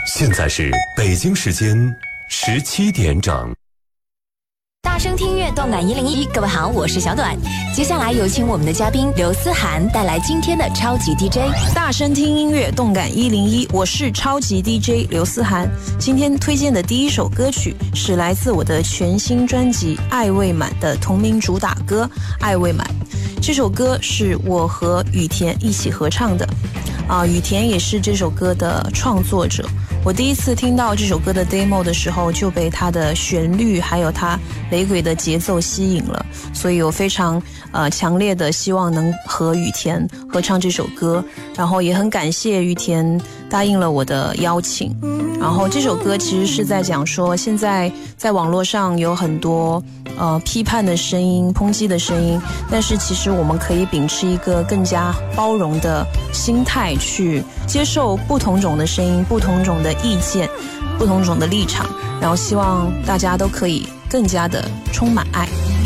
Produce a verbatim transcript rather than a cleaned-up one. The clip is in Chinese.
现在是北京时间十七点整。 大声听乐动感一零一，各位好，我是小短。接下来有请我们的嘉宾刘思涵带来今天的超级 D J。 大声听音乐动感一零一，我是超级 D J 刘思涵。今天推荐的第一首歌曲是来自我的全新专辑《爱未满》的同名主打歌《爱未满》。这首歌是我和羽田一起合唱的，啊，羽田也是这首歌的创作者。我第一次听到这首歌的 demo 的时候，就被它的旋律还有它雷鬼的节奏吸引了，所以我非常呃强烈的希望能和羽田合唱这首歌，然后也很感谢羽田答应了我的邀请。然后这首歌其实是在讲说，现在在网络上有很多呃批判的声音、抨击的声音，但是其实我们可以秉持一个更加包容的心态去接受不同种的声音、不同种的意见、不同种的立场，然后希望大家都可以更加的充满爱。